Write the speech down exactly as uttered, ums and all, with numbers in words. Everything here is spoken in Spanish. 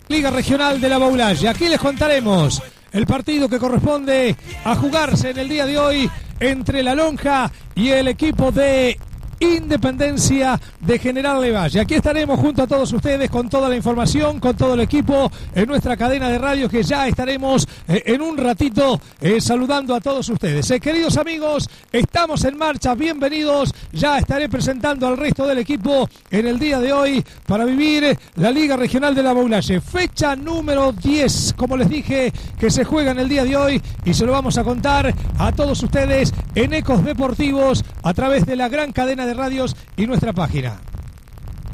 Liga Regional de la Baulalle. Aquí les contaremos el partido que corresponde a jugarse en el día de hoy entre La Lonja y el equipo de Independencia de General Lavalle. Aquí estaremos junto a todos ustedes con toda la información, con todo el equipo en nuestra cadena de radio, que ya estaremos eh, en un ratito eh, saludando a todos ustedes. Eh, queridos amigos, estamos en marcha, bienvenidos. Ya estaré presentando al resto del equipo en el día de hoy para vivir la Liga Regional de la Baulalle. Fecha número diez, como les dije, que se juega en el día de hoy, y se lo vamos a contar a todos ustedes en Ecos Deportivos a través de la gran cadena de radios y nuestra página.